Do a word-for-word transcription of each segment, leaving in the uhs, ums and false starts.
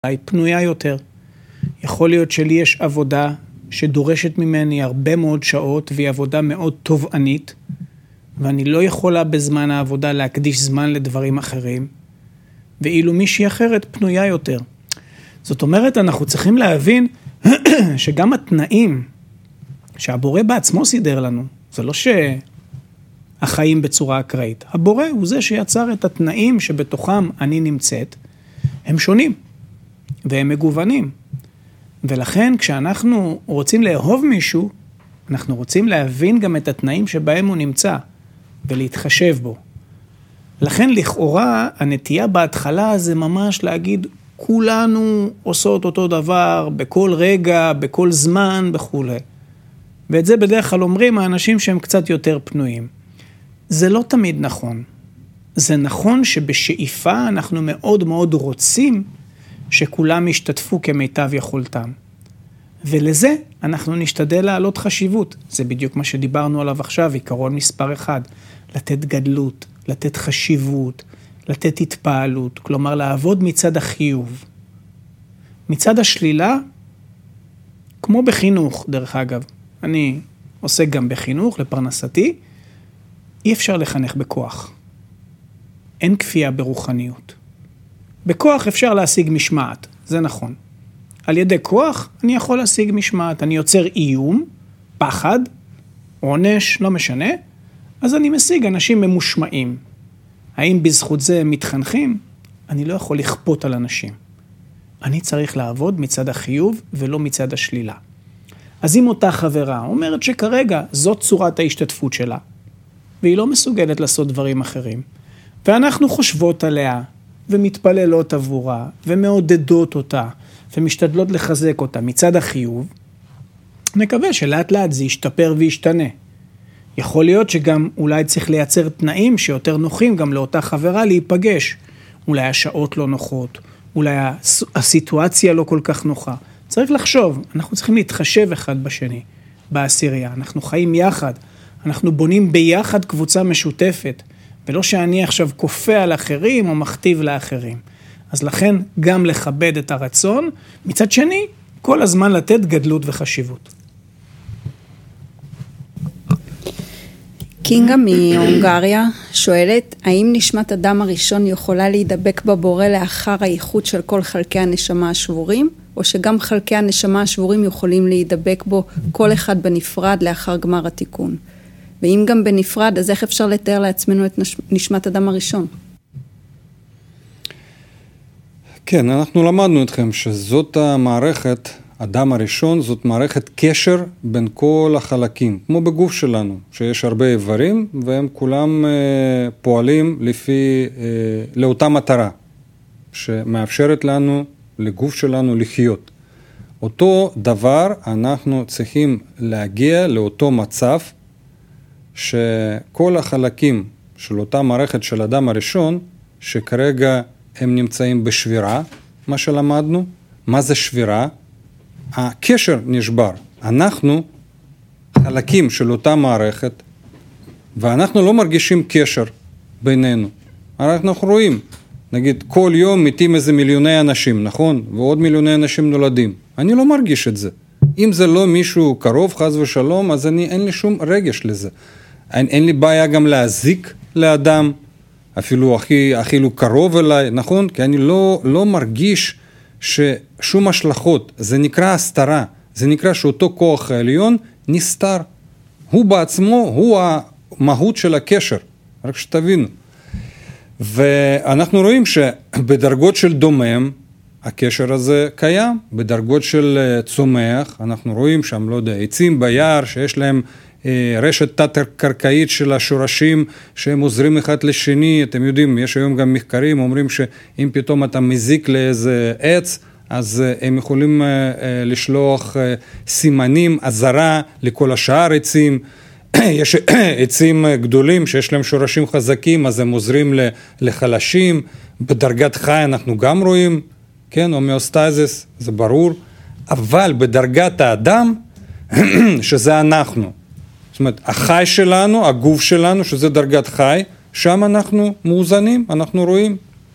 היא פנויה יותר. יכול להיות שלי יש עבודה שדורשת ממני הרבה מאוד שעות, והיא עבודה מאוד תובענית, ואני לא יכולה בזמן העבודה להקדיש זמן לדברים אחרים, ואילו מישהי אחרת פנויה יותר. זאת אומרת, אנחנו צריכים להבין שגם התנאים שהבורא בעצמו סידר לנו, זה לא שהחיים בצורה אקראית. הבורא הוא זה שיצר את התנאים שבתוכם אני נמצאת, הם שונים והם מגוונים. ולכן כשאנחנו רוצים לאהוב מישהו, אנחנו רוצים להבין גם את התנאים שבהם הוא נמצא ולהתחשב בו. לכן לכאורה הנטייה בהתחלה זה ממש להגיד כולנו עושות אותו דבר בכל רגע, בכל זמן וכו'. ואת זה בדרך כלל אומרים האנשים שהם קצת יותר פנויים. זה לא תמיד נכון. זה נכון שבשאיפה אנחנו מאוד מאוד רוצים שכולם ישתתפו כמיטב יכולתם. ולזה אנחנו נשתדל להעלות חשיבות. זה בדיוק מה שדיברנו עליו עכשיו, עיקרון מספר אחד. לתת גדלות, לתת חשיבות, לתת התפעלות, כלומר לעבוד מצד החיוב. מצד השלילה, כמו בחינוך דרך אגב, אני עוסק גם בחינוך לפרנסתי, אי אפשר לחנך בכוח. אין כפייה ברוחניות. בכוח אפשר להשיג משמעת, זה נכון. על ידי כוח אני יכול להשיג משמעת, אני יוצר איום, פחד, עונש, לא משנה, אז אני משיג אנשים ממושמעים. האם בזכות זה הם מתחנכים? אני לא יכול לכפות על אנשים. אני צריך לעבוד מצד החיוב ולא מצד השלילה. אז אם אותה חברה אומרת שכרגע זאת צורת ההשתתפות שלה, והיא לא מסוגלת לעשות דברים אחרים, ואנחנו חושבות עליה, ומתפללות עבורה, ומעודדות אותה, ומשתדלות לחזק אותה מצד החיוב, נקווה שלאט לאט זה ישתפר וישתנה. יכול להיות שגם אולי צריך לייצר תנאים שיותר נוחים גם לאותה חברה להיפגש. אולי השעות לא נוחות, אולי הסיטואציה לא כל כך נוחה. צריך לחשוב, אנחנו צריכים להתחשב אחד בשני, בעשירייה. אנחנו חיים יחד, אנחנו בונים ביחד קבוצה משותפת, ולא שאני עכשיו כופה על אחרים או מכתיב לאחרים. אז לכן גם לכבד את הרצון, מצד שני, כל הזמן לתת גדלות וחשיבות. קינגה מהונגריה שואלת, האם נשמת אדם הראשון יכולה להידבק בבורא לאחר הייחוד של כל חלקי הנשמה השבורים, או שגם חלקי הנשמה השבורים יכולים להידבק בו כל אחד בנפרד לאחר גמר התיקון? ואם גם בנפרד, אז איך אפשר לתאר לעצמנו את נשמת אדם הראשון? כן, אנחנו למדנו אתכם שזאת המערכת, אדם הראשון, זאת מערכת קשר בין כל החלקים, כמו בגוף שלנו, שיש הרבה איברים, והם כולם אה, פועלים לפי, אה, לאותה מטרה, שמאפשרת לנו, לגוף שלנו לחיות. אותו דבר אנחנו צריכים להגיע לאותו מצב, שכל החלקים של אותה מערכת של אדם הראשון, שכרגע הם נמצאים בשבירה, מה שלמדנו, מה זה שבירה? הקשר נשבר. אנחנו חלקים של אותה מערכת, ואנחנו לא מרגישים קשר בינינו. אנחנו רואים, נגיד, כל יום מתים איזה מיליוני אנשים, נכון? ועוד מיליוני אנשים נולדים. אני לא מרגיש את זה. אם זה לא מישהו קרוב, חס ושלום, אז אני, אין לי שום רגש לזה. אין, אין לי בעיה גם להזיק לאדם, אפילו הכי, הכי לא קרוב אליי, נכון? כי אני לא, לא מרגיש ששום השלכות, זה נקרא הסתרה, זה נקרא שאותו כוח העליון נסתר. הוא בעצמו, הוא המהות של הקשר, רק שתבינו. ואנחנו רואים שבדרגות של דומם, הקשר הזה קיים, בדרגות של צומח, אנחנו רואים שם, לא יודע, עצים ביער שיש להם רשת תת-קרקעית של השורשים שהם עוזרים אחד לשני. אתם יודעים, יש היום גם מחקרים, אומרים שאם פתאום אתה מזיק לאיזה עץ, אז הם יכולים לשלוח סימנים, עזרה לכל השאר עצים. יש עצים גדולים שיש להם שורשים חזקים, אז הם עוזרים לחלשים. בדרגת חי אנחנו גם רואים, כן, הומאוסטזיס, זה ברור. אבל בדרגת האדם, שזה אנחנו, זאת אומרת, החי שלנו, הגוף שלנו, שזה דרגת חי, שם אנחנו מאוזנים, אנחנו רואים.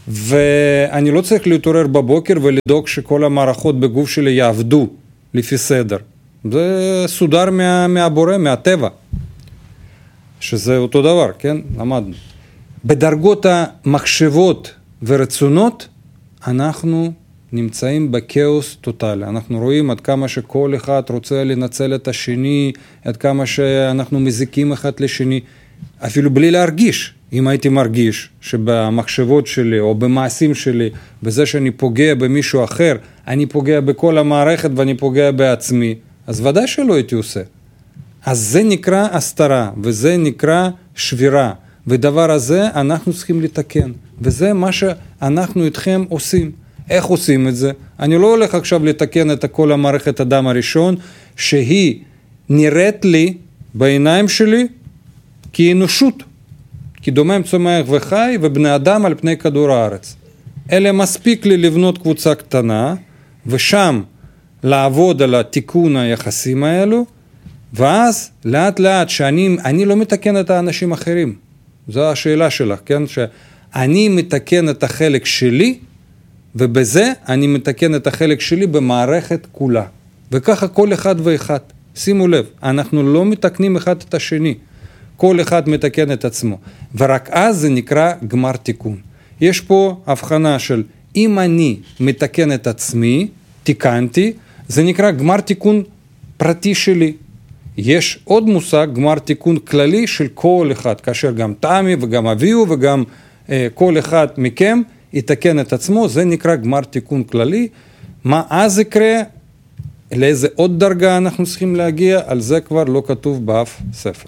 ואני לא צריך להתעורר בבוקר ולדאוג שכל המערכות בגוף שלי יעבדו לפי סדר. זה סודר מה, מהבורא, מהטבע. שזה אותו דבר, כן? למדנו. בדרגות המחשבות ורצונות, אנחנו נמצאים בכאוס טוטלי. אנחנו רואים עד כמה שכל אחד רוצה לנצל את השני, עד כמה שאנחנו מזיקים אחד לשני, אפילו בלי להרגיש. אם הייתי מרגיש שבמחשבות שלי או במעשים שלי, בזה שאני פוגע במישהו אחר, אני פוגע בכל המערכת ואני פוגע בעצמי, אז ודאי שלא הייתי עושה. אז זה נקרא הסתרה, וזה נקרא שבירה, ודבר הזה אנחנו צריכים לתקן, וזה מה שאנחנו איתכם עושים. איך עושים את זה? אני לא הולך עכשיו לתקן את כל המערכת אדם הראשון, שהיא נראית לי בעיניים שלי כאנושות, כדומם צומח וחי ובני אדם על פני כדור הארץ. אלה מספיק לי לבנות קבוצה קטנה, ושם לעבוד על התיקון היחסים האלו, ואז לאט לאט שאני אני לא מתקן את האנשים אחרים. זו השאלה שלך, כן? שאני מתקן את החלק שלי, ובזה אני מתקן את החלק שלי במערכת כולה. וככה כל אחד ואחד. שימו לב, אנחנו לא מתקנים אחד את השני. כל אחד מתקן את עצמו. ורק אז זה נקרא גמר תיקון. יש פה הבחנה של אם אני מתקן את עצמי, תיקנתי, זה נקרא גמר תיקון פרטי שלי. יש עוד מושג, גמר תיקון כללי של כל אחד, כאשר גם תמי וגם אביהו וגם אה, כל אחד מכם יתקן את עצמו, זה נקרא גמר תיקון כללי. מה אז יקרה, לאיזה עוד דרגה אנחנו צריכים להגיע, על זה כבר לא כתוב באף ספר.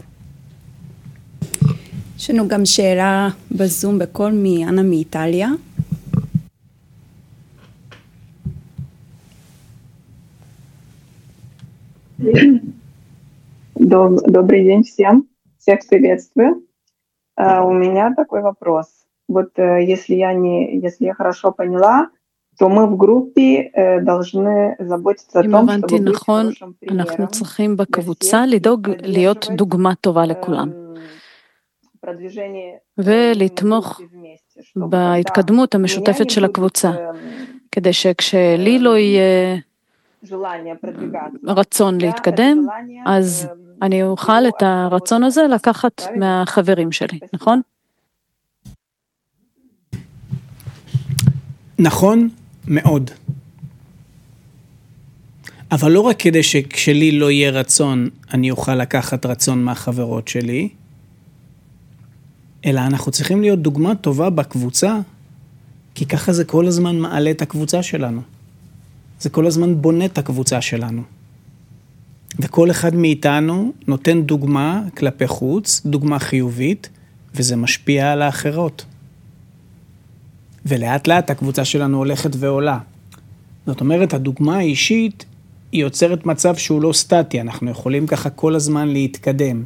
יש לנו גם שאלה בזום בכל מאנה מאיטליה. Добрый день всем, всех приветствую. У меня такой вопрос. Вот если я не, если я хорошо поняла, то мы в группе должны заботиться о том, чтобы быть хорошим примером. אנחנו צריכים בקבוצה לדאוג להיות דוגמה טובה לכולם. ולתמוך בהתקדמות המשותפת של הקבוצה, כדי שכשלי לא יהיה רצון להתקדם, אז אני אוכל את הרצון הזה לקחת מהחברים שלי, נכון? נכון מאוד. אבל לא רק כדי שכשלי לא יהיה רצון, אני אוכל לקחת רצון מהחברות שלי, אלא אנחנו צריכים להיות דוגמה טובה בקבוצה, כי ככה זה כל הזמן מעלה את הקבוצה שלנו. זה כל הזמן בונה את הקבוצה שלנו. וכל אחד מאיתנו נותן דוגמה כלפי חוץ, דוגמה חיובית, וזה משפיע על האחרות. ולאט לאט הקבוצה שלנו הולכת ועולה. זאת אומרת, הדוגמה האישית היא יוצרת מצב שהוא לא סטטי, אנחנו יכולים ככה כל הזמן להתקדם.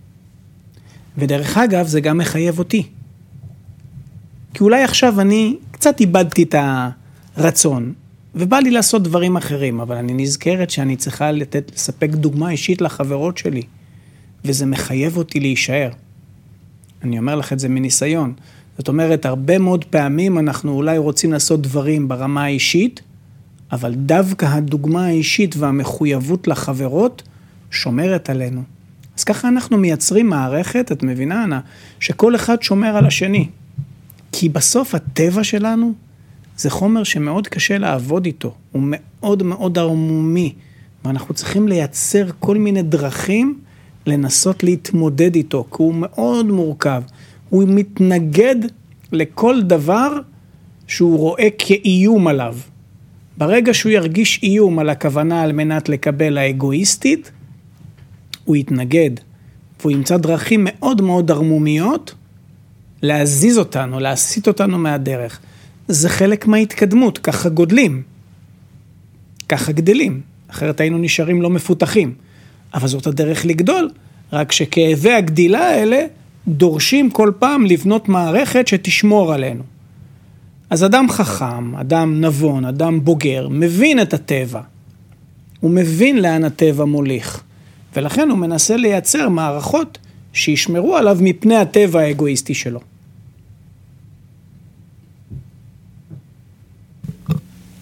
ודרך אגב, זה גם מחייב אותי. כי אולי עכשיו אני קצת איבדתי את הרצון, ובא לי לעשות דברים אחרים, אבל אני נזכרת שאני צריכה לתת, לספק דוגמה אישית לחברות שלי, וזה מחייב אותי להישאר. אני אומר לך את זה מניסיון. זאת אומרת, הרבה מאוד פעמים אנחנו אולי רוצים לעשות דברים ברמה האישית, אבל דווקא הדוגמה האישית והמחויבות לחברות שומרת עלינו. אז ככה אנחנו מייצרים מערכת, את מבינה, אנה, שכל אחד שומר על השני. כי בסוף הטבע שלנו זה חומר שמאוד קשה לעבוד איתו. הוא מאוד מאוד ערמומי, ואנחנו צריכים לייצר כל מיני דרכים לנסות להתמודד איתו, כי הוא מאוד מורכב. הוא מתנגד לכל דבר שהוא רואה כאיום עליו. ברגע שהוא ירגיש איום על הכוונה על מנת לקבל האגואיסטית, הוא יתנגד, והוא ימצא דרכים מאוד מאוד ערמומיות להזיז אותנו, להסיט אותנו מהדרך. זה חלק מההתקדמות, ככה גודלים, ככה גדלים, אחרת היינו נשארים לא מפותחים. אבל זאת הדרך לגדול, רק שכאבי הגדילה האלה דורשים כל פעם לבנות מערכת שתשמור עלינו. אז אדם חכם, אדם נבון, אדם בוגר, מבין את הטבע. הוא מבין לאן הטבע מוליך. ולכן הוא מנסה לייצר מערכות שישמרו עליו מפני הטבע האגואיסטי שלו.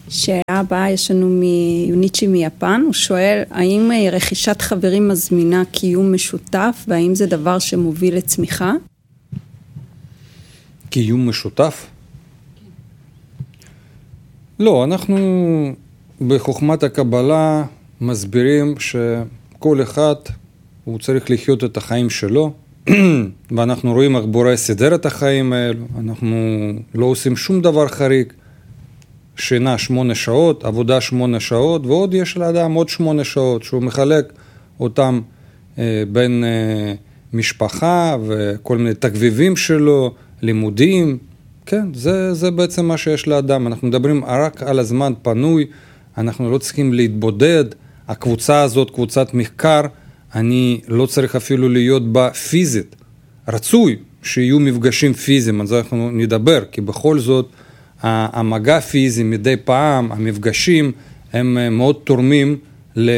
שאלה הבאה יש לנו מיוניצ'י מיפן, הוא שואל, האם רכישת חברים מזמינה קיום משותף, והאם זה דבר שמוביל לצמיחה? קיום משותף? לא, אנחנו בחוכמת הקבלה מסבירים שכל אחד הוא צריך לחיות את החיים שלו, ואנחנו רואים איך בורא סידר את החיים האלו, אנחנו לא עושים שום דבר חריג, שינה שמונה שעות, עבודה שמונה שעות, ועוד יש לאדם עוד שמונה שעות, שהוא מחלק אותם אה, בין אה, משפחה וכל מיני תגביבים שלו, לימודים, כן, זה, זה בעצם מה שיש לאדם. אנחנו מדברים רק על הזמן פנוי, אנחנו לא צריכים להתבודד, הקבוצה הזאת, קבוצת מחקר, אני לא צריך אפילו להיות בה פיזית. רצוי שיהיו מפגשים פיזיים, אז אנחנו נדבר, כי בכל זאת, המגע פיזי מדי פעם, המפגשים, הם מאוד תורמים ל,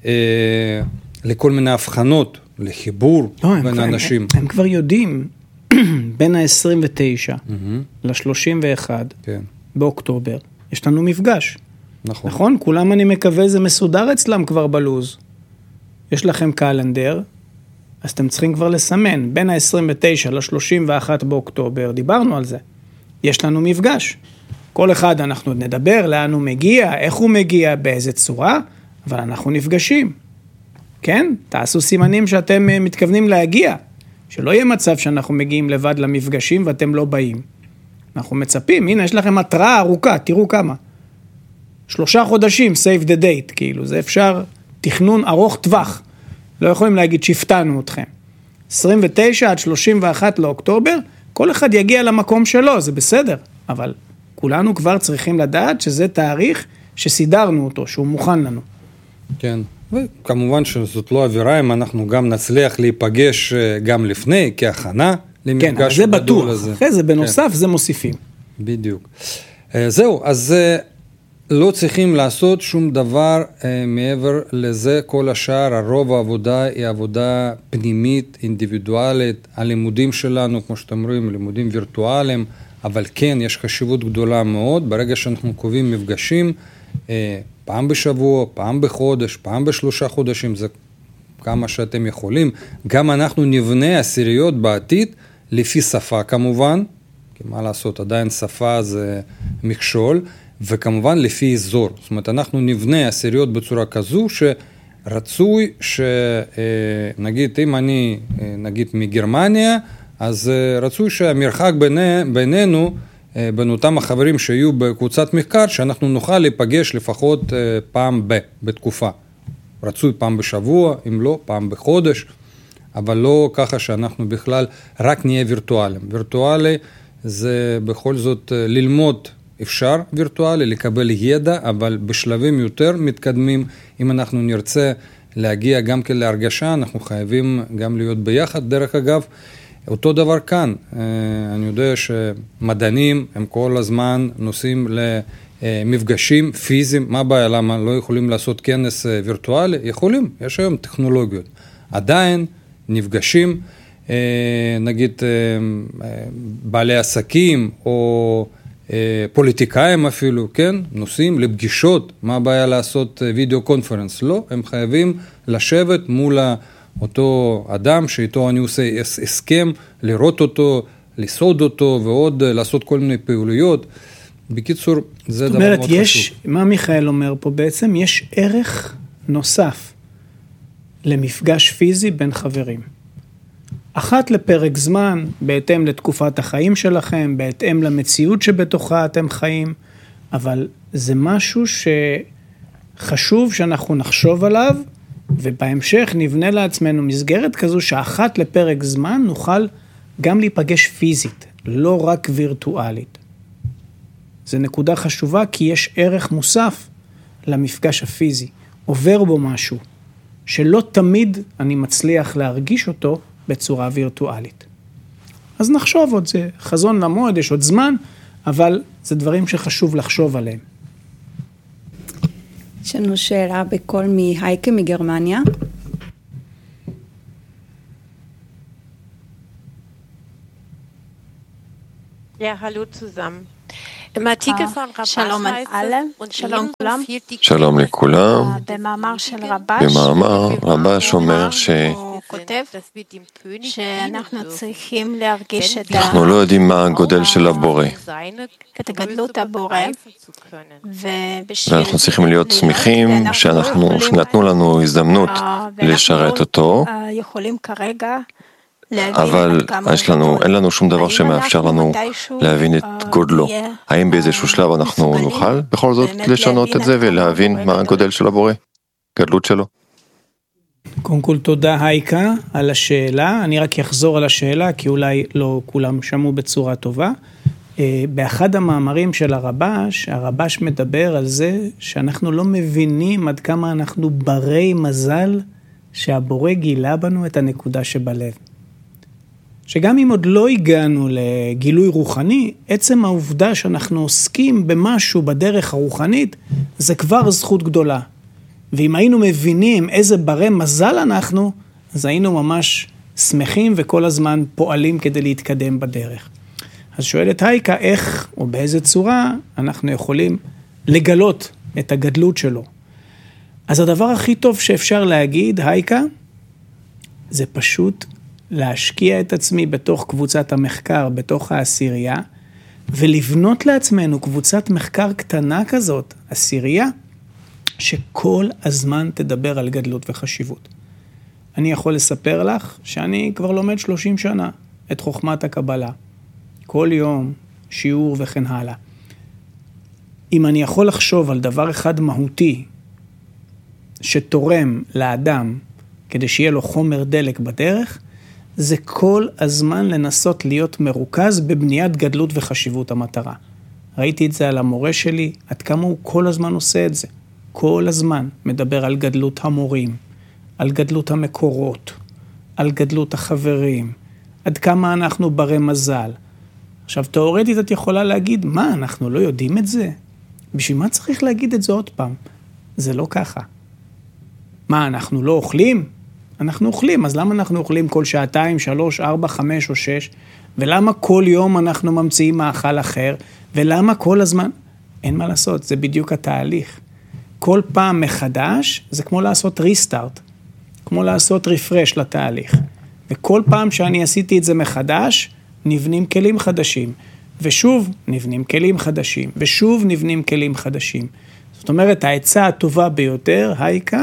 לכל מיני הבחנות, לחיבור לא, בין הם, האנשים. הם, הם כבר יודעים, בין ה-עשרים ותשע ל-שלושים ואחד כן. באוקטובר, יש לנו מפגש. נכון. נכון? כולם אני מקווה זה מסודר אצלם כבר בלוז. יש לכם קלנדר, אז אתם צריכים כבר לסמן, בין ה-עשרים ותשע ל-שלושים ואחד באוקטובר, דיברנו על זה. יש לנו מפגש. כל אחד אנחנו נדבר לאן הוא מגיע, איך הוא מגיע, באיזה צורה, אבל אנחנו נפגשים. כן? תעשו סימנים שאתם מתכוונים להגיע. שלא יהיה מצב שאנחנו מגיעים לבד למפגשים ואתם לא באים. אנחנו מצפים, הנה יש לכם התראה ארוכה, תראו כמה. שלושה חודשים, save the date, כאילו, זה אפשר תכנון ארוך טווח. לא יכולים להגיד שהפתענו אתכם. עשרים ותשע עד שלושים ואחד לאוקטובר, כל אחד יגיע למקום שלו, זה בסדר. אבל כולנו כבר צריכים לדעת שזה תאריך שסידרנו אותו, שהוא מוכן לנו. כן, וכמובן שזאת לא אווירה, אם אנחנו גם נצליח להיפגש גם לפני, כהכנה למפגש כן, זה גדול בטוח. הזה. אחרי זה בנוסף, כן. זה מוסיפים. בדיוק. זהו, אז לא צריכים לעשות שום דבר מעבר לזה. כל השאר, הרוב העבודה היא עבודה פנימית, אינדיבידואלית. הלימודים שלנו, כמו שאתם רואים, לימודים וירטואליים, אבל כן, יש חשיבות גדולה מאוד. ברגע שאנחנו קובעים מפגשים, פעם בשבוע, פעם בחודש, פעם בשלושה חודשים, זה כמה שאתם יכולים. גם אנחנו נבנה עשיריות בעתיד, לפי שפה כמובן, כי מה לעשות, עדיין שפה זה מכשול, וכמובן לפי אזור. זאת אומרת, אנחנו נבנה עשיריות בצורה כזו, שרצוי שנגיד, אם אני נגיד מגרמניה, אז רצוי שהמרחק ביני, בינינו, בין אותם החברים שיהיו בקבוצת מחקר, שאנחנו נוכל להיפגש לפחות פעם ב, בתקופה. רצוי פעם בשבוע, אם לא, פעם בחודש, אבל לא ככה שאנחנו בכלל רק נהיה וירטואלים. וירטואלי זה בכל זאת ללמוד אפשר וירטואלי, לקבל ידע, אבל בשלבים יותר מתקדמים, אם אנחנו נרצה להגיע גם כן להרגשה, אנחנו חייבים גם להיות ביחד. דרך אגב, אותו דבר כאן, אני יודע שמדענים הם כל הזמן נוסעים למפגשים פיזיים, מה הבעיה, למה לא יכולים לעשות כנס וירטואלי? יכולים, יש היום טכנולוגיות. עדיין נפגשים, נגיד בעלי עסקים או פוליטיקאים אפילו, כן, נוסעים לפגישות, מה הבעיה לעשות וידאו קונפרנס? לא, הם חייבים לשבת מול ה... אותו אדם שאיתו אני עושה הסכם, לראות אותו, לסוד אותו, ועוד לעשות כל מיני פעולויות. בקיצור, זה דבר מאוד יש, חשוב. מה מיכאל אומר פה בעצם? יש ערך נוסף למפגש פיזי בין חברים. אחת לפרק זמן, בהתאם לתקופת החיים שלכם, בהתאם למציאות שבתוכה אתם חיים, אבל זה משהו שחשוב שאנחנו נחשוב עליו, ובהמשך נבנה לעצמנו מסגרת כזו שאחת לפרק זמן נוכל גם להיפגש פיזית, לא רק וירטואלית. זה נקודה חשובה כי יש ערך מוסף למפגש הפיזי. עובר בו משהו שלא תמיד אני מצליח להרגיש אותו בצורה וירטואלית. אז נחשוב עוד, זה חזון למועד, יש עוד זמן, אבל זה דברים שחשוב לחשוב עליהם. יש לנו שאלה בקול מהייקה מגרמניה. Ja, hallo zusammen. שלום אלם, שלום כולם. שלום לכולם. במאמר של רבש, במאמר רבש אומר ש... הוא כותב שאנחנו צריכים להרגיש את אנחנו לא יודעים מה הגודל של הבורא. את גדלות הבורא, ואנחנו צריכים להיות שמחים שאנחנו, שנתנו לנו הזדמנות לשרת אותו, יכולים כרגע אבל יש לנו, אין לנו שום דבר שמאפשר לנו להבין את גודלו. האם באיזשהו שלב אנחנו נוכל בכל זאת לשנות את זה ולהבין מה הגודל של הבורא, גדלות שלו? קודם כל תודה הייקה על השאלה, אני רק אחזור על השאלה כי אולי לא כולם שמעו בצורה טובה. באחד המאמרים של הרבש, הרבש מדבר על זה שאנחנו לא מבינים עד כמה אנחנו ברי מזל שהבורא גילה בנו את הנקודה שבלב. שגם אם עוד לא הגענו לגילוי רוחני, עצם העובדה שאנחנו עוסקים במשהו בדרך הרוחנית, זה כבר זכות גדולה. ואם היינו מבינים איזה ברי מזל אנחנו, אז היינו ממש שמחים וכל הזמן פועלים כדי להתקדם בדרך. אז שואלת הייקה, איך או באיזה צורה אנחנו יכולים לגלות את הגדלות שלו. אז הדבר הכי טוב שאפשר להגיד, הייקה, זה פשוט להשקיע את עצמי בתוך קבוצת המחקר, בתוך העשירייה, ולבנות לעצמנו קבוצת מחקר קטנה כזאת, עשירייה, שכל הזמן תדבר על גדלות וחשיבות. אני יכול לספר לך שאני כבר לומד שלושים שנה את חוכמת הקבלה. כל יום, שיעור וכן הלאה. אם אני יכול לחשוב על דבר אחד מהותי, שתורם לאדם, כדי שיהיה לו חומר דלק בדרך, זה כל הזמן לנסות להיות מרוכז בבניית גדלות וחשיבות המטרה. ראיתי את זה על המורה שלי, עד כמה הוא כל הזמן עושה את זה. כל הזמן מדבר על גדלות המורים, על גדלות המקורות, על גדלות החברים, עד כמה אנחנו ברי מזל. עכשיו, תיאורטית את יכולה להגיד, מה, אנחנו לא יודעים את זה? בשביל מה צריך להגיד את זה עוד פעם? זה לא ככה. מה, אנחנו לא אוכלים? אנחנו אוכלים, אז למה אנחנו אוכלים כל שעתיים, שלוש, ארבע, חמש או שש? ולמה כל יום אנחנו ממציאים מאכל אחר? ולמה כל הזמן? אין מה לעשות, זה בדיוק התהליך. כל פעם מחדש, זה כמו לעשות ריסטארט, כמו לעשות ריפרש לתהליך. וכל פעם שאני עשיתי את זה מחדש, נבנים כלים חדשים. ושוב נבנים כלים חדשים, ושוב נבנים כלים חדשים. זאת אומרת, העצה הטובה ביותר, הייקה,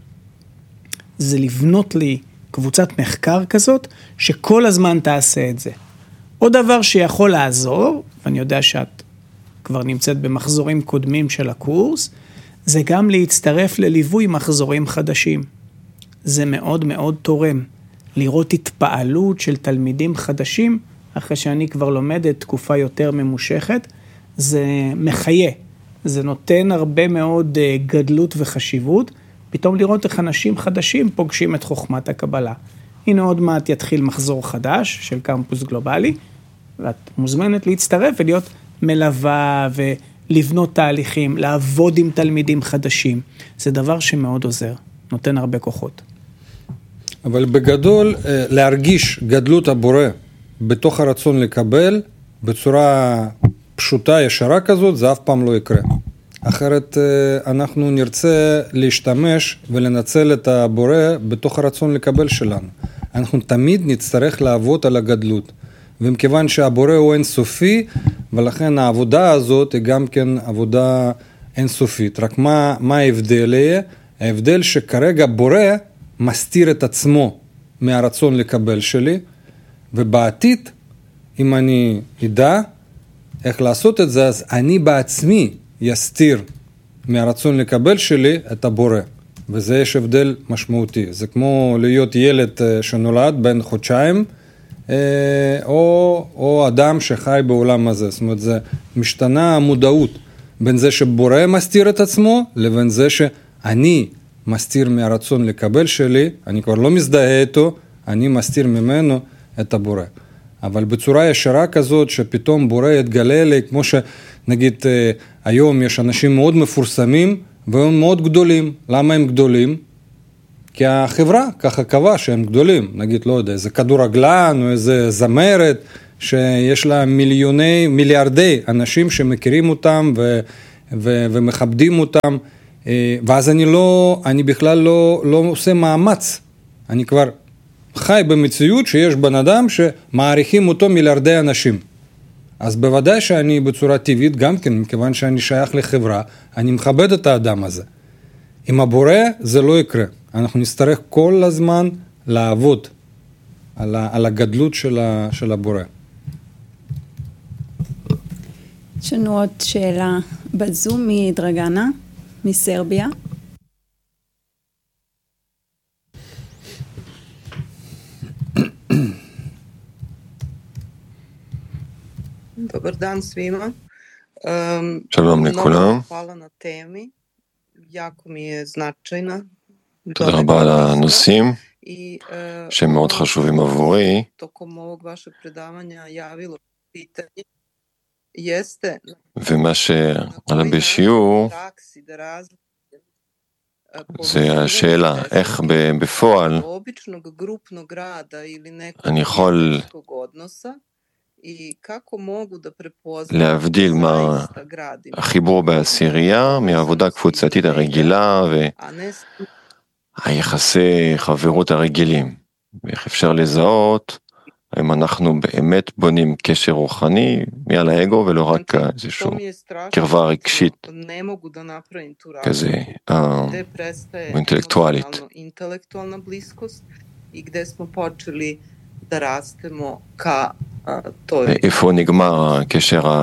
זה לבנות לי קבוצת מחקר כזאת, שכל הזמן תעשה את זה. עוד דבר שיכול לעזור, ואני יודע שאת כבר נמצאת במחזורים קודמים של הקורס, זה גם להצטרף לליווי מחזורים חדשים. זה מאוד מאוד תורם. לראות התפעלות של תלמידים חדשים, אחרי שאני כבר לומדת תקופה יותר ממושכת, זה מחיה. זה נותן הרבה מאוד גדלות וחשיבות, פתאום לראות איך אנשים חדשים פוגשים את חוכמת הקבלה. הנה עוד מעט יתחיל מחזור חדש של קמפוס גלובלי, ואת מוזמנת להצטרף ולהיות מלווה ולבנות תהליכים, לעבוד עם תלמידים חדשים. זה דבר שמאוד עוזר, נותן הרבה כוחות. אבל בגדול, להרגיש גדלות הבורא בתוך הרצון לקבל, בצורה פשוטה, ישרה כזאת, זה אף פעם לא יקרה. אחרת אנחנו נרצה להשתמש ולנצל את הבורא בתוך הרצון לקבל שלנו. אנחנו תמיד נצטרך לעבוד על הגדלות. ומכיוון שהבורא הוא אינסופי, ולכן העבודה הזאת היא גם כן עבודה אינסופית. רק מה, מה ההבדל יהיה? ההבדל שכרגע בורא מסתיר את עצמו מהרצון לקבל שלי, ובעתיד, אם אני ידע איך לעשות את זה, אז אני בעצמי יסתיר מהרצון לקבל שלי את הבורא. וזה יש הבדל משמעותי. זה כמו להיות ילד שנולד בין חודשיים, או, או אדם שחי בעולם הזה. זאת אומרת, זה משתנה המודעות בין זה שבורא מסתיר את עצמו, לבין זה שאני מסתיר מהרצון לקבל שלי, אני כבר לא מזדהה איתו, אני מסתיר ממנו את הבורא. אבל בצורה ישרה כזאת, שפתאום בורא יתגלה לי, כמו שנגיד היום יש אנשים מאוד מפורסמים, והם מאוד גדולים. למה הם גדולים? כי החברה ככה קבעה שהם גדולים. נגיד, לא יודע, איזה כדורגלן או איזה זמרת, שיש לה מיליוני, מיליארדי אנשים שמכירים אותם ו, ו, ומכבדים אותם, ואז אני לא, אני בכלל לא, לא עושה מאמץ, אני כבר חי במציאות שיש בן אדם שמעריכים אותו מיליארדי אנשים. אז בוודאי שאני בצורה טבעית גם כן, מכיוון שאני שייך לחברה, אני מכבד את האדם הזה. עם הבורא זה לא יקרה. אנחנו נצטרך כל הזמן לעבוד על, ה, על הגדלות של, ה, של הבורא. יש לנו עוד שאלה בזום מדרגנה, מסרביה. Dobar dan svima. שלום לכולם. תודה רבה על הנושאים שהם מאוד חשובים עבורי. ומה שעלה בשיעור זה השאלה איך בפועל אני יכול להבדיל מה החיבור בעשירייה מהעבודה הקבוצתית הרגילה והיחסי חברות הרגילים, ואיך אפשר לזהות אם אנחנו באמת בונים קשר רוחני מעל האגו ולא רק איזושהי קרבה רגשית כזה אינטלקטואלית. איפה נגמר הקשר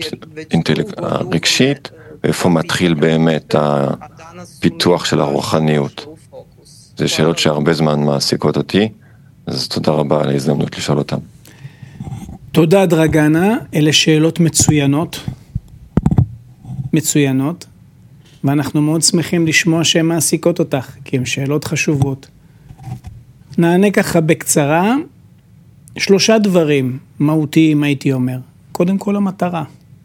הרגשית ואיפה מתחיל באמת הפיתוח של הרוחניות. זה שאלות שהרבה זמן מעסיקות אותי, אז תודה רבה על ההזדמנות לשאול אותם. תודה דרגנה, אלה שאלות מצוינות, מצוינות, ואנחנו מאוד שמחים לשמוע שהן מעסיקות אותך, כי הן שאלות חשובות. נענה ככה בקצרה, שלושה דברים מהותיים הייתי אומר. קודם כל המטרה.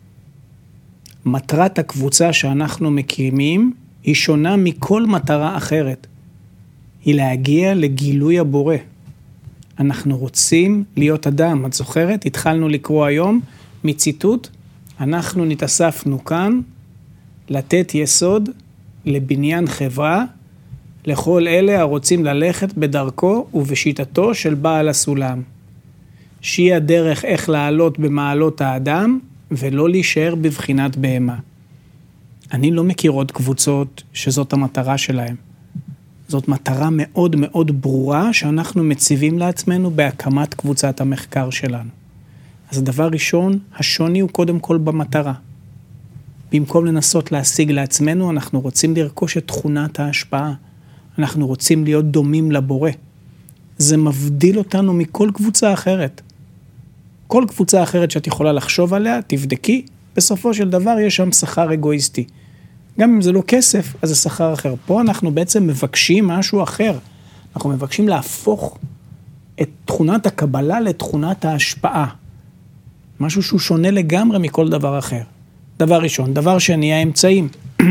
מטרת הקבוצה שאנחנו מקימים היא שונה מכל מטרה אחרת. היא להגיע לגילוי הבורא. אנחנו רוצים להיות אדם. את זוכרת? התחלנו לקרוא היום מציטוט. אנחנו נתאספנו כאן לתת יסוד לבניין חברה לכל אלה הרוצים ללכת בדרכו ובשיטתו של בעל הסולם. שהיא הדרך איך לעלות במעלות האדם ולא להישאר בבחינת בהמה. אני לא מכיר עוד קבוצות שזאת המטרה שלהם. זאת מטרה מאוד מאוד ברורה שאנחנו מציבים לעצמנו בהקמת קבוצת המחקר שלנו. אז הדבר ראשון, השוני הוא קודם כל במטרה. במקום לנסות להשיג לעצמנו, אנחנו רוצים לרכוש את תכונת ההשפעה. אנחנו רוצים להיות דומים לבורא. זה מבדיל אותנו מכל קבוצה אחרת. כל קבוצה אחרת שאת יכולה לחשוב עליה, תבדקי, בסופו של דבר יש שם שכר אגואיסטי. גם אם זה לא כסף, אז זה שכר אחר. פה אנחנו בעצם מבקשים משהו אחר. אנחנו מבקשים להפוך את תכונת הקבלה לתכונת ההשפעה. משהו שהוא שונה לגמרי מכל דבר אחר. דבר ראשון. דבר שני, האמצעים.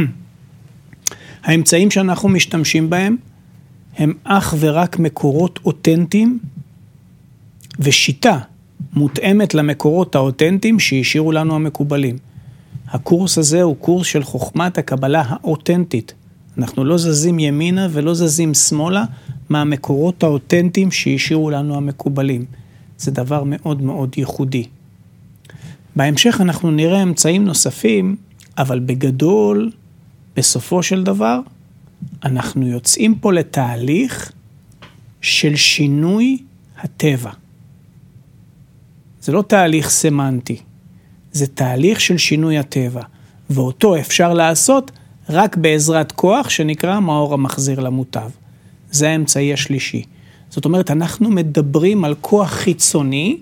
האמצעים שאנחנו משתמשים בהם, הם אך ורק מקורות אותנטיים, ושיטה מותאמת למקורות האותנטיים שהשאירו לנו המקובלים. הקורס הזה הוא קורס של חוכמת הקבלה האותנטית. אנחנו לא זזים ימינה ולא זזים שמאלה מהמקורות האותנטיים שהשאירו לנו המקובלים. זה דבר מאוד מאוד ייחודי. בהמשך אנחנו נראה אמצעים נוספים, אבל בגדול, בסופו של דבר, אנחנו יוצאים פה לתהליך של שינוי הטבע. זה לא תהליך סמנטי, זה תהליך של שינוי הטבע, ואותו אפשר לעשות רק בעזרת כוח שנקרא מאור המחזיר למוטב. זה האמצעי השלישי. זאת אומרת, אנחנו מדברים על כוח חיצוני,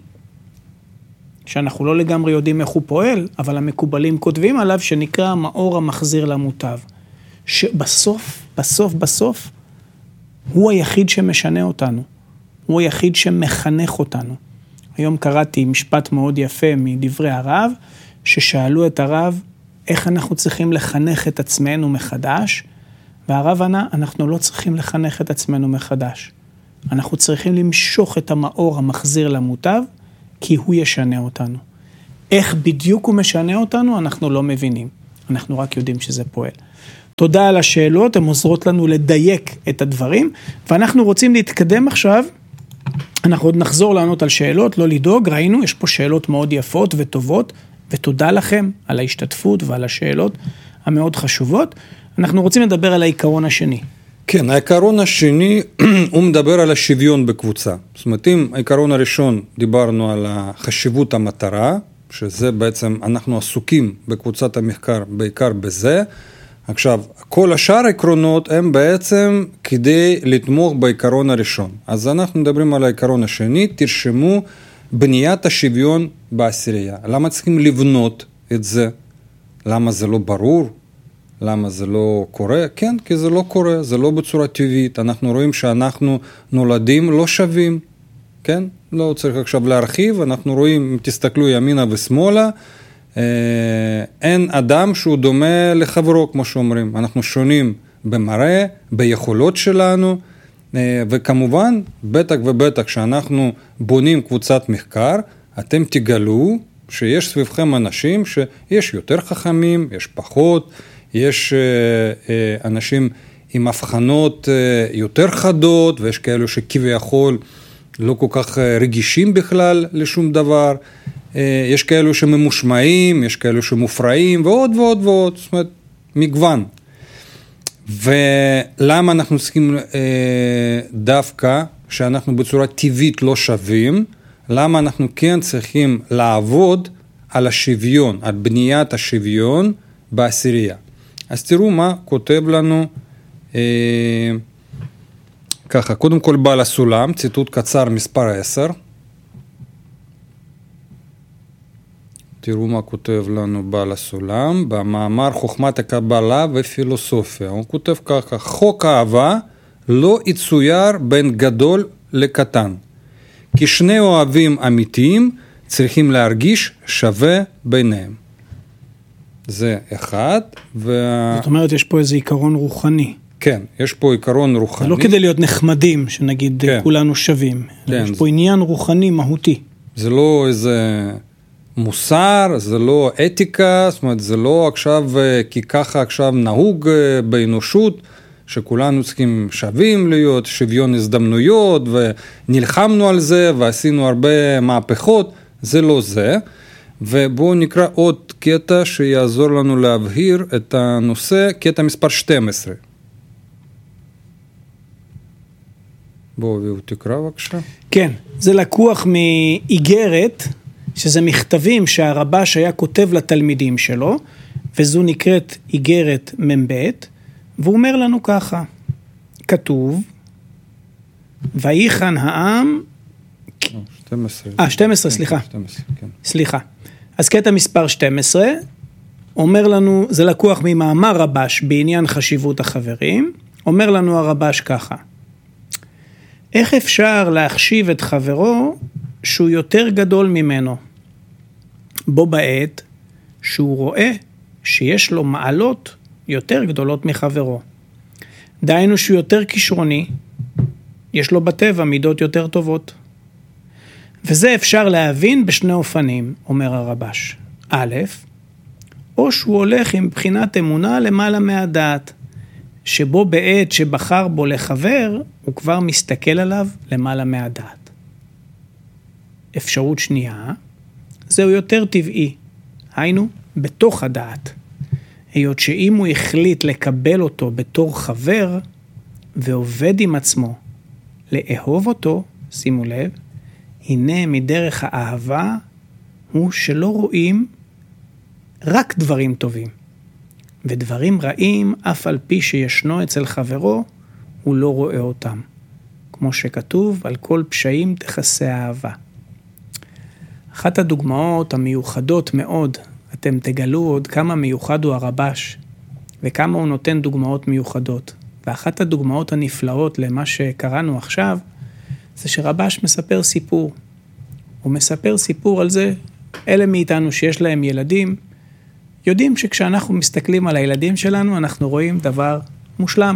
שאנחנו לא לגמרי יודעים איך הוא פועל, אבל המקובלים כותבים עליו שנקרא מאור המחזיר למוטב. שבסוף, בסוף, בסוף, הוא היחיד שמשנה אותנו. הוא היחיד שמחנך אותנו. היום קראתי משפט מאוד יפה מדברי הרב, ששאלו את הרב איך אנחנו צריכים לחנך את עצמנו מחדש, והרב ענה, אנחנו לא צריכים לחנך את עצמנו מחדש. אנחנו צריכים למשוך את המאור המחזיר למוטב, כי הוא ישנה אותנו. איך בדיוק הוא משנה אותנו, אנחנו לא מבינים. אנחנו רק יודעים שזה פועל. תודה על השאלות, הן עוזרות לנו לדייק את הדברים, ואנחנו רוצים להתקדם עכשיו, אנחנו עוד נחזור לענות על שאלות, לא לדאוג, ראינו, יש פה שאלות מאוד יפות וטובות, ותודה לכם על ההשתתפות ועל השאלות המאוד חשובות. אנחנו רוצים לדבר על העיקרון השני. כן, העיקרון השני, הוא מדבר על השוויון בקבוצה. זאת אומרת, אם העיקרון הראשון דיברנו על חשיבות המטרה, שזה בעצם, אנחנו עסוקים בקבוצת המחקר, בעיקר בזה. עכשיו, כל השאר העקרונות הם בעצם כדי לתמוך בעיקרון הראשון. אז אנחנו מדברים על העיקרון השני, תרשמו בניית השוויון בעשירייה. למה צריכים לבנות את זה? למה זה לא ברור? למה זה לא קורה? כן, כי זה לא קורה, זה לא בצורה טבעית. אנחנו רואים שאנחנו נולדים לא שווים, כן? לא צריך עכשיו להרחיב, אנחנו רואים, אם תסתכלו ימינה ושמאלה, אין אדם שהוא דומה לחברו, כמו שאומרים. אנחנו שונים במראה, ביכולות שלנו, וכמובן, בטח ובטח, שאנחנו בונים קבוצת מחקר, אתם תגלו שיש סביבכם אנשים שיש יותר חכמים, יש פחות, יש אנשים עם הבחנות יותר חדות, ויש כאלו שכביכול לא כל כך רגישים בכלל לשום דבר, יש כאלו שממושמעים, יש כאלו שמופרעים, ועוד ועוד ועוד, זאת אומרת, מגוון. ולמה אנחנו צריכים דווקא, שאנחנו בצורה טבעית לא שווים, למה אנחנו כן צריכים לעבוד על השוויון, על בניית השוויון בעשירייה. אז תראו מה כותב לנו, אה, ככה, קודם כל בעל הסולם, ציטוט קצר מספר עשר. תראו מה כותב לנו בעל הסולם, במאמר חוכמת הקבלה ופילוסופיה. הוא כותב ככה, חוק האהבה לא יצויר בין גדול לקטן, כי שני אוהבים אמיתיים צריכים להרגיש שווה ביניהם. זה אחד. ו... זאת אומרת, יש פה איזה עיקרון רוחני. כן, יש פה עיקרון רוחני. זה לא כדי להיות נחמדים, שנגיד כן. כולנו שווים. כן, יש פה זה... עניין רוחני מהותי. זה לא איזה מוסר, זה לא אתיקה, זאת אומרת, זה לא עכשיו, כי ככה עכשיו נהוג באנושות, שכולנו צריכים שווים להיות, שוויון הזדמנויות, ונלחמנו על זה, ועשינו הרבה מהפכות, זה לא זה. ובואו נקרא עוד קטע שיעזור לנו להבהיר את הנושא, קטע מספר שתים עשרה. בואו תקרא בבקשה. כן, זה לקוח מאיגרת, שזה מכתבים שהרבש היה כותב לתלמידים שלו, וזו נקראת איגרת ממבט, והוא אומר לנו ככה, כתוב, ויחן העם, שתים עשרה. אה, שתים עשרה, סליחה. שתים עשרה, כן. סליחה. אז קטע מספר שתים עשרה, אומר לנו, זה לקוח ממאמר רבש בעניין חשיבות החברים, אומר לנו הרבש ככה, איך אפשר להחשיב את חברו שהוא יותר גדול ממנו? בו בעת שהוא רואה שיש לו מעלות יותר גדולות מחברו. דהיינו שהוא יותר כישרוני, יש לו בטבע מידות יותר טובות. וזה אפשר להבין בשני אופנים, אומר הרבש. א', או שהוא הולך עם בחינת אמונה למעלה מהדעת, שבו בעת שבחר בו לחבר, הוא כבר מסתכל עליו למעלה מהדעת. אפשרות שנייה, זהו יותר טבעי, היינו בתוך הדעת. היות שאם הוא החליט לקבל אותו בתור חבר, ועובד עם עצמו, לאהוב אותו, שימו לב, הנה מדרך האהבה הוא שלא רואים רק דברים טובים. ודברים רעים, אף על פי שישנו אצל חברו, הוא לא רואה אותם. כמו שכתוב, על כל פשעים תכסה האהבה. אחת הדוגמאות המיוחדות מאוד, אתם תגלו עוד כמה מיוחד הוא הרבש, וכמה הוא נותן דוגמאות מיוחדות. ואחת הדוגמאות הנפלאות למה שקראנו עכשיו, זה שרבש מספר סיפור. הוא מספר סיפור על זה, אלה מאיתנו שיש להם ילדים, יודעים שכשאנחנו מסתכלים על הילדים שלנו, אנחנו רואים דבר מושלם.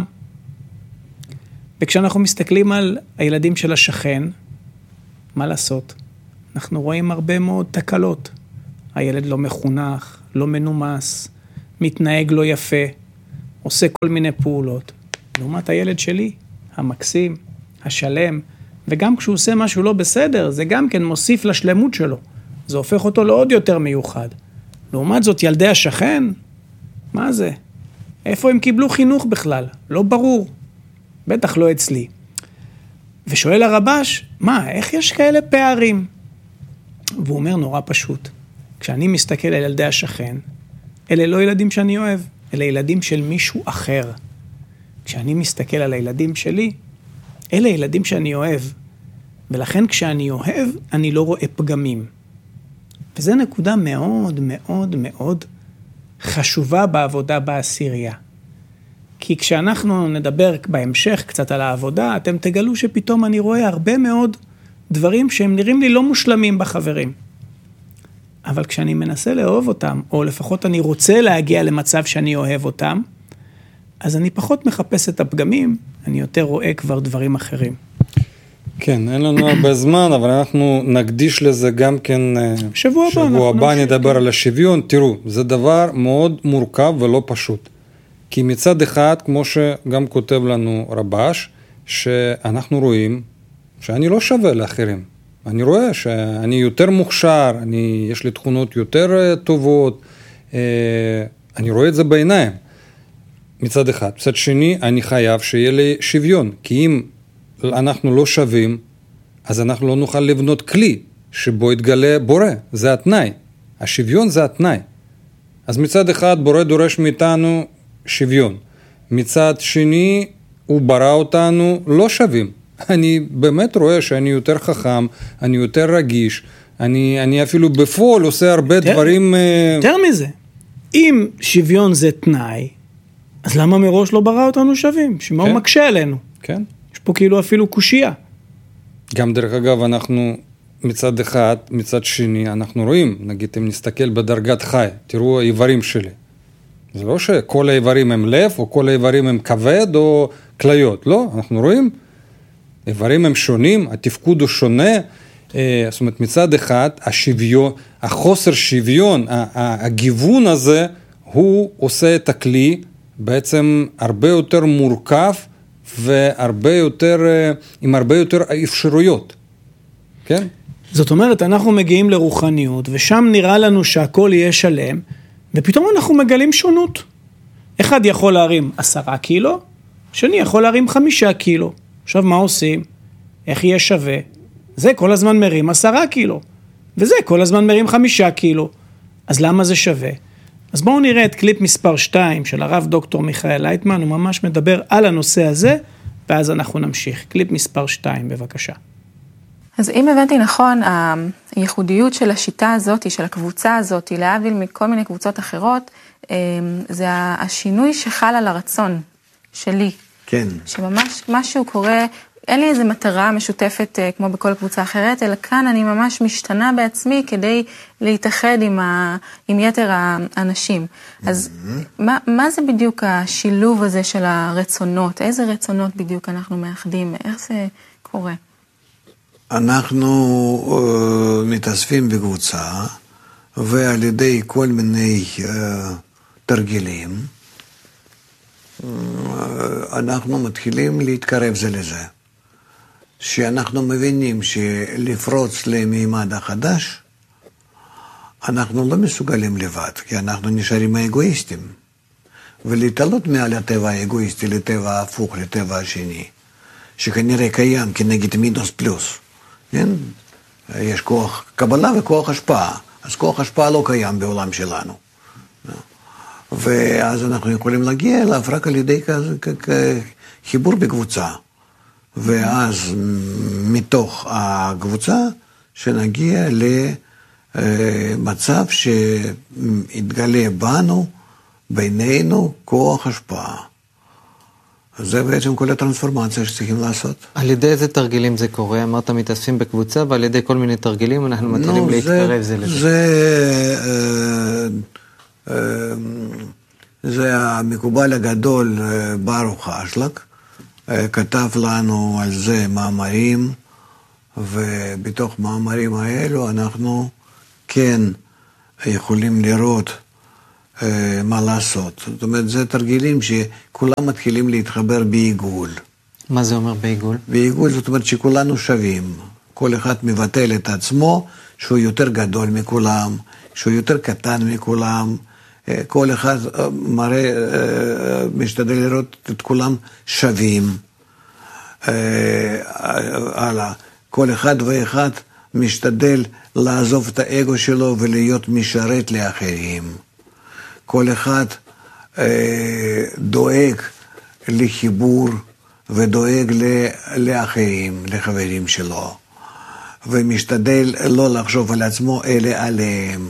וכשאנחנו מסתכלים על הילדים של השכן, מה לעשות? אנחנו רואים הרבה מאוד תקלות. הילד לא מחונך, לא מנומס, מתנהג לא יפה, עושה כל מיני פעולות. לעומת הילד שלי, המקסים, השלם, וגם כשהוא עושה משהו לא בסדר, זה גם כן מוסיף לשלמות שלו. זה הופך אותו לעוד יותר מיוחד. לעומת זאת, ילדי השכן, מה זה? איפה הם קיבלו חינוך בכלל? לא ברור. בטח לא אצלי. ושואל הרבש, מה, איך יש כאלה פערים? והוא אומר נורא פשוט. כשאני מסתכל על ילדי השכן, אלה לא ילדים שאני אוהב, אלה ילדים של מישהו אחר. כשאני מסתכל על הילדים שלי, אלה ילדים שאני אוהב. ולכן כשאני אוהב, אני לא רואה פגמים. וזו נקודה מאוד מאוד מאוד חשובה בעבודה בעשירייה. כי כשאנחנו נדבר בהמשך קצת על העבודה, אתם תגלו שפתאום אני רואה הרבה מאוד דברים שהם נראים לי לא מושלמים בחברים. אבל כשאני מנסה לאהוב אותם, או לפחות אני רוצה להגיע למצב שאני אוהב אותם, אז אני פחות מחפש את הפגמים, אני יותר רואה כבר דברים אחרים. כן, אין לנו הרבה זמן, אבל אנחנו נקדיש לזה גם כן, שבוע הבא, שבוע הבא נדבר כן. על השוויון. תראו, זה דבר מאוד מורכב ולא פשוט. כי מצד אחד, כמו שגם כותב לנו רבש, שאנחנו רואים שאני לא שווה לאחרים. אני רואה שאני יותר מוכשר, אני, יש לי תכונות יותר טובות, אני רואה את זה בעיניים. מצד אחד. מצד שני, אני חייב שיהיה לי שוויון, כי אם אנחנו לא שווים, אז אנחנו לא נוכל לבנות כלי שבו יתגלה בורא, זה התנאי. השוויון זה התנאי. אז מצד אחד בורא דורש מאיתנו שוויון. מצד שני, הוא ברא אותנו לא שווים. אני באמת רואה שאני יותר חכם, אני יותר רגיש, אני, אני אפילו בפועל עושה הרבה יותר, דברים... יותר מזה, אם שוויון זה תנאי, אז למה מראש לא ברא אותנו שווים? שמה כן. הוא מקשה עלינו? כן. יש פה כאילו אפילו קושייה. גם דרך אגב, אנחנו מצד אחד, מצד שני, אנחנו רואים, נגיד אם נסתכל בדרגת חי, תראו האיברים שלי. זה לא שכל האיברים הם לב, או כל האיברים הם כבד, או כליות, לא, אנחנו רואים, איברים הם שונים, התפקוד הוא שונה, זאת אומרת מצד אחד, השוויון, החוסר שוויון, הגיוון הזה, הוא עושה את הכלי בעצם הרבה יותר מורכב, והרבה יותר, עם הרבה יותר אפשרויות, כן? זאת אומרת, אנחנו מגיעים לרוחניות, ושם נראה לנו שהכל יהיה שלם, ופתאום אנחנו מגלים שונות. אחד יכול להרים עשרה קילו, שני יכול להרים חמישה קילו. עכשיו מה עושים? איך יהיה שווה? זה כל הזמן מרים עשרה קילו, וזה כל הזמן מרים חמישה קילו. אז למה זה שווה? אז בואו נראה את קליפ מספר שתיים של הרב דוקטור מיכאל לייטמן, הוא ממש מדבר על הנושא הזה, ואז אנחנו נמשיך. קליפ מספר שתיים, בבקשה. אז אם הבנתי נכון, הייחודיות של השיטה הזאת, של הקבוצה הזאת, להבדיל מכל מיני קבוצות אחרות, זה השינוי שחל על הרצון שלי. כן. שממש משהו קורה, אין לי איזו מטרה משותפת כמו בכל קבוצה אחרת, אלא כאן אני ממש משתנה בעצמי כדי להתאחד עם, ה, עם יתר האנשים. אז מה, מה זה בדיוק השילוב הזה של הרצונות? איזה רצונות בדיוק אנחנו מאחדים? איך זה קורה? אנחנו uh, מתאספים בקבוצה, ועל ידי כל מיני uh, תרגילים, uh, אנחנו מתחילים להתקרב זה לזה. שאנחנו מבינים שלפרוץ למימד החדש, אנחנו לא מסוגלים לבד, כי אנחנו נשארים האגואיסטים. ולהתעלות מעל הטבע האגואיסטי לטבע הפוך, לטבע השני, שכנראה קיים כנגד מינוס פלוס. כן? יש כוח קבלה וכוח השפעה. אז כוח השפעה לא קיים בעולם שלנו. ואז אנחנו יכולים להגיע אליו רק על ידי חיבור בקבוצה. ואז מתוך הקבוצה שנגיע למצב שיתגלה בנו, בינינו, כוח השפעה. זה בעצם כל הטרנספורמציה שצריכים לעשות. על ידי איזה תרגילים זה קורה? אמרת מתאספים בקבוצה, ועל ידי כל מיני תרגילים אנחנו מתחילים להתקרב זה לזה. זה, זה המקובל הגדול ברוך אשלג, כתב לנו על זה מאמרים, ובתוך מאמרים האלו אנחנו כן יכולים לראות אה, מה לעשות. זאת אומרת, זה תרגילים שכולם מתחילים להתחבר בעיגול. מה זה אומר בעיגול? בעיגול זאת אומרת שכולנו שווים. כל אחד מבטל את עצמו שהוא יותר גדול מכולם, שהוא יותר קטן מכולם. כל אחד מראה, משתדל לראות את כולם שווים. הלאה. כל אחד ואחד משתדל לעזוב את האגו שלו ולהיות משרת לאחרים. כל אחד דואג לחיבור ודואג לאחרים, לחברים שלו. ומשתדל לא לחשוב על עצמו, אלא עליהם.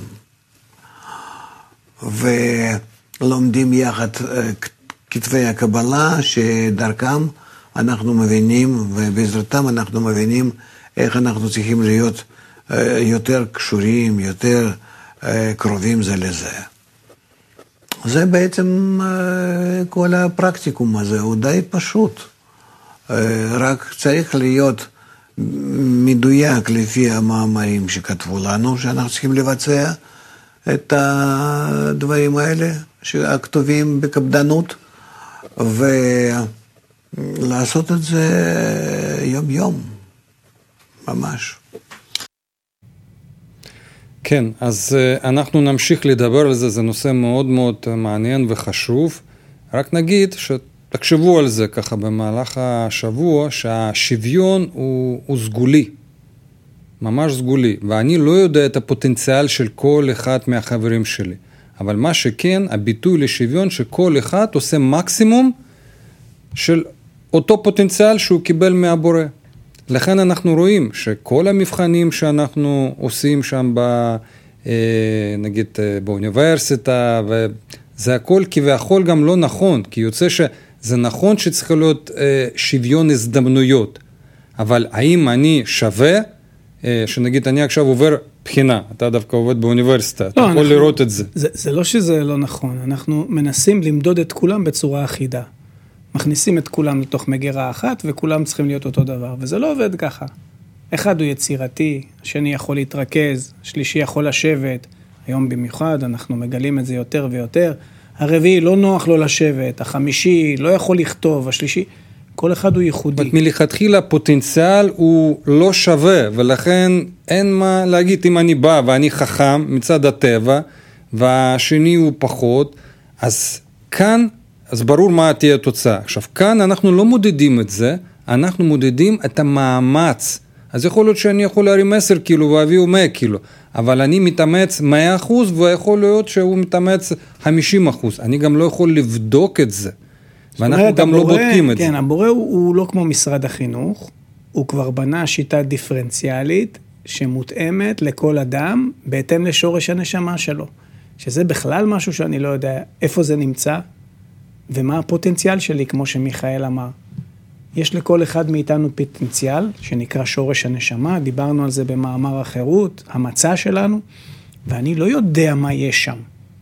ולומדים יחד כתבי הקבלה, שדרכם אנחנו מבינים, ובעזרתם אנחנו מבינים איך אנחנו צריכים להיות יותר קשורים, יותר קרובים זה לזה. זה בעצם כל הפרקטיקום הזה, הוא די פשוט. רק צריך להיות מדויק לפי המאמרים שכתבו לנו, שאנחנו צריכים לבצע את הדברים האלה, שכתובים בקפדנות, ולעשות את זה יום יום, ממש. כן, אז אנחנו נמשיך לדבר על זה, זה נושא מאוד מאוד מעניין וחשוב. רק נגיד שתחשבו על זה ככה במהלך השבוע, שהשוויון הוא, הוא סגולי, ממש סגולי, ואני לא יודע את הפוטנציאל של כל אחד מהחברים שלי. אבל מה שכן, הביטוי לשוויון שכל אחד עושה מקסימום של אותו פוטנציאל שהוא קיבל מהבורא. לכן אנחנו רואים שכל המבחנים שאנחנו עושים שם ב, נגיד באוניברסיטה, וזה הכל כביכול גם לא נכון, כי יוצא שזה נכון שצריך להיות שוויון הזדמנויות, אבל האם אני שווה, שנגיד אני עכשיו עובר בחינה, אתה דווקא עובד באוניברסיטה, לא, אתה יכול אנחנו, לראות את זה. זה. זה לא שזה לא נכון, אנחנו מנסים למדוד את כולם בצורה אחידה. מכניסים את כולם לתוך מגירה אחת, וכולם צריכים להיות אותו דבר, וזה לא עובד ככה. אחד הוא יצירתי, השני יכול להתרכז, השלישי יכול לשבת, היום במיוחד אנחנו מגלים את זה יותר ויותר, הרביעי לא נוח לו לשבת, החמישי לא יכול לכתוב, השלישי, כל אחד הוא ייחודי. מלכתחילה הפוטנציאל הוא לא שווה, ולכן אין מה להגיד, אם אני בא ואני חכם מצד הטבע, והשני הוא פחות, אז כאן, אז ברור מה תהיה התוצאה. עכשיו, כאן אנחנו לא מודדים את זה, אנחנו מודדים את המאמץ. אז יכול להיות שאני יכול להרים עשר קילו ואביהו מאה קילו, אבל אני מתאמץ מאה אחוז, ויכול להיות שהוא מתאמץ חמישים אחוז. אני גם לא יכול לבדוק את זה. ואנחנו גם הבורא, לא בודקים את כן, זה. כן, הבורא הוא, הוא לא כמו משרד החינוך, הוא כבר בנה שיטה דיפרנציאלית, שמותאמת לכל אדם, בהתאם לשורש הנשמה שלו. שזה בכלל משהו שאני לא יודע איפה זה נמצא, ומה הפוטנציאל שלי, כמו שמיכאל אמר. יש לכל אחד מאיתנו פוטנציאל, שנקרא שורש הנשמה, דיברנו על זה במאמר החירות, המצע שלנו, ואני לא יודע מה יש שם.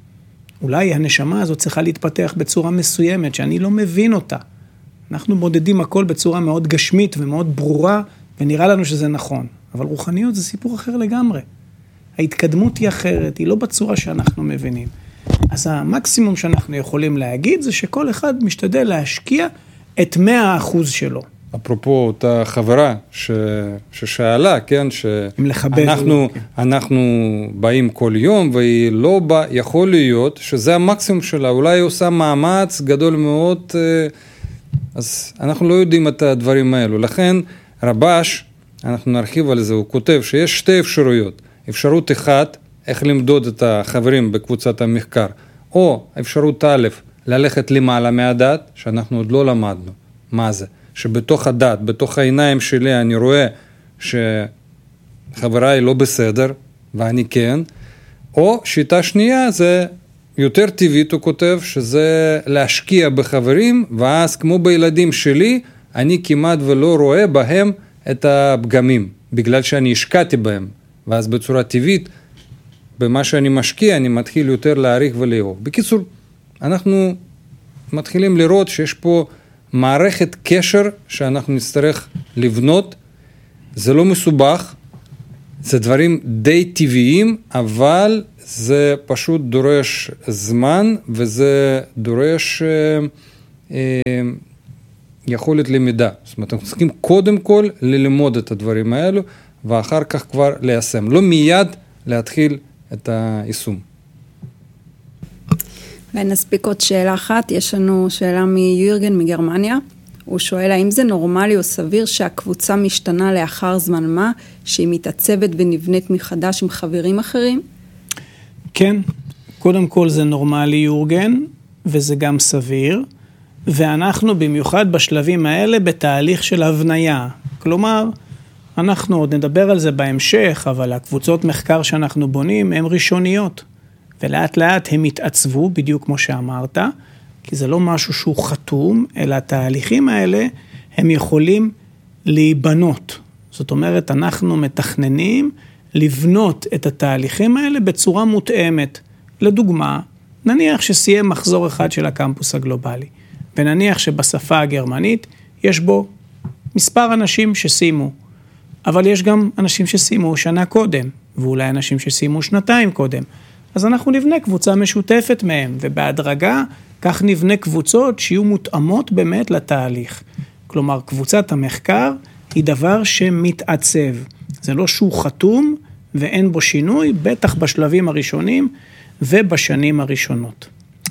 אולי הנשמה הזאת צריכה להתפתח בצורה מסוימת, שאני לא מבין אותה. אנחנו מודדים הכל בצורה מאוד גשמית ומאוד ברורה, ונראה לנו שזה נכון. אבל רוחניות זה סיפור אחר לגמרי. ההתקדמות היא אחרת, היא לא בצורה שאנחנו מבינים. אז המקסימום שאנחנו יכולים להגיד, זה שכל אחד משתדל להשקיע את מאה האחוז שלו. אפרופו אותה חברה ש... ששאלה, כן, שאנחנו אנחנו באים כל יום, והיא לא בא, יכול להיות שזה המקסימום שלה, אולי היא עושה מאמץ גדול מאוד, אז אנחנו לא יודעים את הדברים האלו. לכן רבש, אנחנו נרחיב על זה, הוא כותב שיש שתי אפשרויות. אפשרות אחת, איך למדוד את החברים בקבוצת המחקר, או אפשרות א', ללכת למעלה מהדת, שאנחנו עוד לא למדנו. מה זה? שבתוך הדת, בתוך העיניים שלי, אני רואה שחבריי לא בסדר, ואני כן. או שיטה שנייה, זה יותר טבעית, הוא כותב, שזה להשקיע בחברים, ואז כמו בילדים שלי, אני כמעט ולא רואה בהם את הפגמים, בגלל שאני השקעתי בהם. ואז בצורה טבעית, במה שאני משקיע, אני מתחיל יותר להעריך ולאהוב. בקיצור, אנחנו מתחילים לראות שיש פה מערכת קשר שאנחנו נצטרך לבנות, זה לא מסובך, זה דברים די טבעיים, אבל זה פשוט דורש זמן, וזה דורש אה, אה, יכולת למידה. זאת אומרת, אנחנו צריכים קודם כל ללמוד את הדברים האלו, ואחר כך כבר ליישם. לא מיד להתחיל את היישום. ונספיק עוד שאלה אחת, יש לנו שאלה מיורגן מגרמניה. הוא שואל, האם זה נורמלי או סביר שהקבוצה משתנה לאחר זמן מה, שהיא מתעצבת ונבנית מחדש עם חברים אחרים? כן, קודם כל זה נורמלי יורגן, וזה גם סביר, ואנחנו במיוחד בשלבים האלה בתהליך של הבניה. כלומר, אנחנו עוד נדבר על זה בהמשך, אבל הקבוצות מחקר שאנחנו בונים הן ראשוניות, ולאט לאט הם יתעצבו, בדיוק כמו שאמרת, כי זה לא משהו שהוא חתום, אלא התהליכים האלה הם יכולים להיבנות. זאת אומרת, אנחנו מתכננים לבנות את התהליכים האלה בצורה מותאמת. לדוגמה, נניח שסיים מחזור אחד של הקמפוס הגלובלי, ונניח שבשפה הגרמנית יש בו מספר אנשים שסיימו, אבל יש גם אנשים שסיימו שנה קודם, ואולי אנשים שסיימו שנתיים קודם. אז אנחנו נבנה קבוצה משותפת מהם, ובהדרגה כך נבנה קבוצות שיהיו מותאמות באמת לתהליך. כלומר, קבוצת המחקר היא דבר שמתעצב. זה לא שהוא חתום ואין בו שינוי, בטח בשלבים הראשונים ובשנים הראשונות.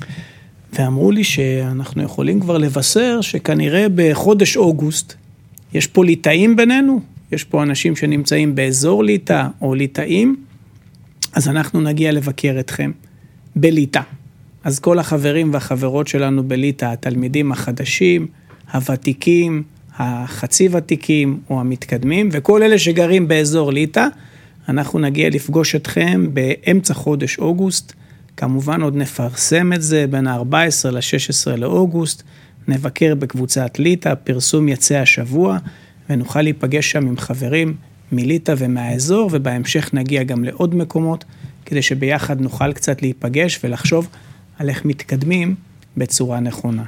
ואמרו לי שאנחנו יכולים כבר לבשר שכנראה בחודש אוגוסט יש פה ליטאים בינינו, יש פה אנשים שנמצאים באזור ליטא או ליטאים, אז אנחנו נגיע לבקר אתכם בליטא. אז כל החברים והחברות שלנו בליטא, התלמידים החדשים, הוותיקים, החצי ותיקים או המתקדמים, וכל אלה שגרים באזור ליטא, אנחנו נגיע לפגוש אתכם באמצע חודש אוגוסט, כמובן עוד נפרסם את זה בין ה-ארבעה עשר ל-שישה עשר לאוגוסט, נבקר בקבוצת ליטא, פרסום יצא השבוע, ונוכל להיפגש שם עם חברים מליטא ומהאזור, ובהמשך נגיע גם לעוד מקומות, כדי שביחד נוכל קצת להיפגש ולחשוב על איך מתקדמים בצורה נכונה.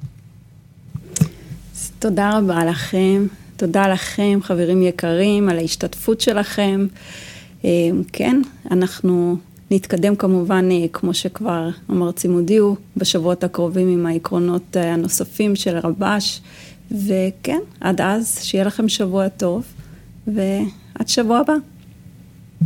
תודה רבה לכם, תודה לכם חברים יקרים על ההשתתפות שלכם. כן, אנחנו נתקדם כמובן כמו שכבר המרצים הודיעו בשבועות הקרובים עם העקרונות הנוספים של רבש, וכן, עד אז שיהיה לכם שבוע טוב ועד שבוע הבא.